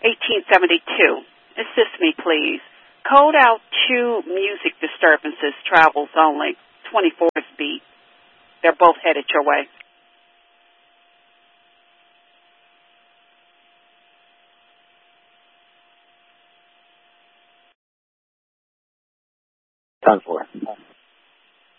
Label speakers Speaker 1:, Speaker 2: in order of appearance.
Speaker 1: 1872. Assist me, please. Code out 2 music disturbances, travels only, 24th beat. They're both headed your way.
Speaker 2: Done for.